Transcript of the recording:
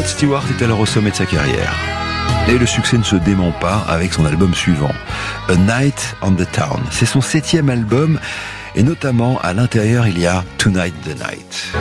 Rod Stewart est alors au sommet de sa carrière. Et le succès ne se dément pas avec son album suivant, A Night on the Town. C'est son 7e album et notamment à l'intérieur il y a Tonight the Night.